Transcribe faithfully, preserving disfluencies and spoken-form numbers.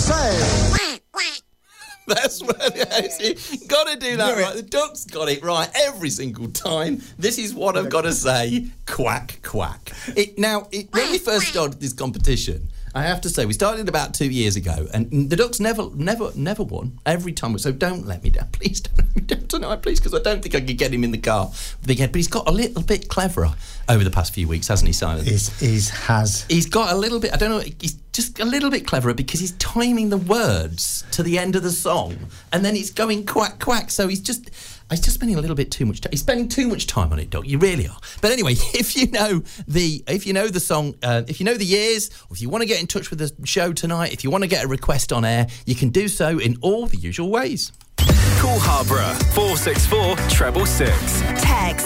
say. That's what it is. Got to do that right. The duck's got it right every single time. This is what I've got to say. Quack, quack. It, now, it, when we first started this competition, I have to say, we started about two years ago, and the Ducks never, never, never won every time. So don't let me down, please. Don't let me down tonight, please, because I don't think I could get him in the car. Big head, but he's got a little bit cleverer over the past few weeks, hasn't he, Simon? He's, he's has. He's got a little bit. I don't know. He's just a little bit cleverer because he's timing the words to the end of the song, and then he's going quack quack. So he's just. He's just spending a little bit too much time. He's spending too much time on it, Doc. You really are. But anyway, if you know the if you know the song, uh, if you know the years, or if you want to get in touch with the show tonight, if you want to get a request on air, you can do so in all the usual ways. Call Harborough four six four treble six. Text